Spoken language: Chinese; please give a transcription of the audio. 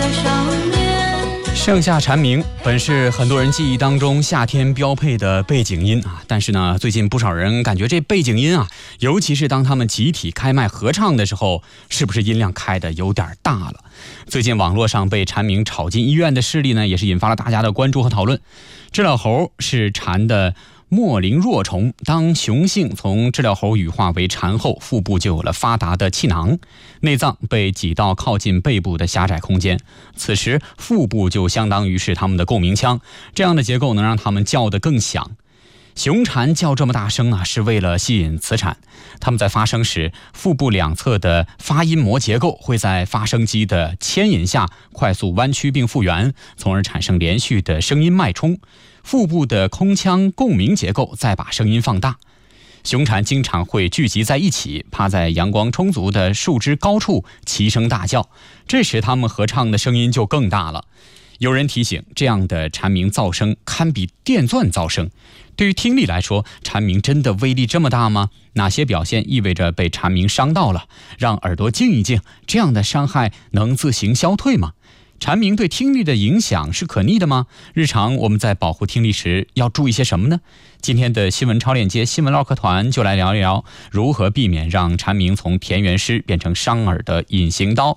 盛夏蝉鸣本是很多人记忆当中夏天标配的背景音啊，但是呢，最近不少人感觉这背景音啊，尤其是当他们集体开麦合唱的时候，是不是音量开的有点大了？最近网络上被蝉鸣吵进医院的事例呢，也是引发了大家的关注和讨论。知了猴是蝉的末龄弱虫，当雄性从知了猴羽化为蝉后，腹部就有了发达的气囊，内脏被挤到靠近背部的狭窄空间，此时腹部就相当于是它们的共鸣腔，这样的结构能让它们叫得更响。雄蝉叫这么大声啊，是为了吸引雌蝉。它们在发声时，腹部两侧的发音膜结构会在发声机的牵引下快速弯曲并复原，从而产生连续的声音脉冲。腹部的空腔共鸣结构再把声音放大。雄蝉经常会聚集在一起，趴在阳光充足的树枝高处齐声大叫，这时它们合唱的声音就更大了。有人提醒，这样的蝉鸣噪声堪比电钻噪声。对于听力来说，蝉鸣真的威力这么大吗？哪些表现意味着被蝉鸣伤到了？让耳朵静一静，这样的伤害能自行消退吗？蝉鸣对听力的影响是可逆的吗？日常我们在保护听力时要注意些什么呢？今天的新闻超链接新闻唠嗑团就来聊一聊如何避免让蝉鸣从田园诗变成伤耳的隐形刀。